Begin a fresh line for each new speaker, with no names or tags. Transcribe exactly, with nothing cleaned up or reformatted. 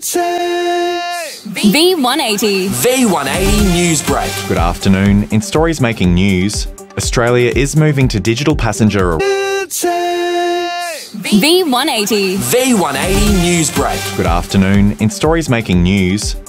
V one eighty.
V one eighty News Break.
Good afternoon. In stories making news, Australia is moving to digital passenger.
V one eighty.
V one eighty News Break.
Good afternoon. In stories making news,